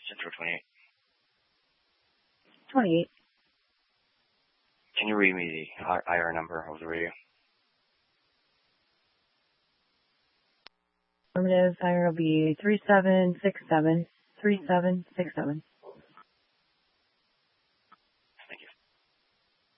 Central 28. 28. Can you read me the IR number over the radio? Affirmative. IR will be 3767. 3767.